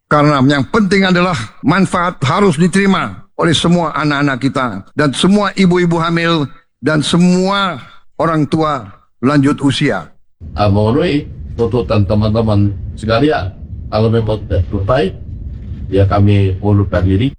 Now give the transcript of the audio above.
Karena yang penting adalah manfaat harus diterima oleh semua anak-anak kita dan semua ibu-ibu hamil dan semua orang tua lanjut usia. Memenuhi tuntutan teman-teman sekalian. Kalau memang tidak selesai, ya kami mundurkan diri.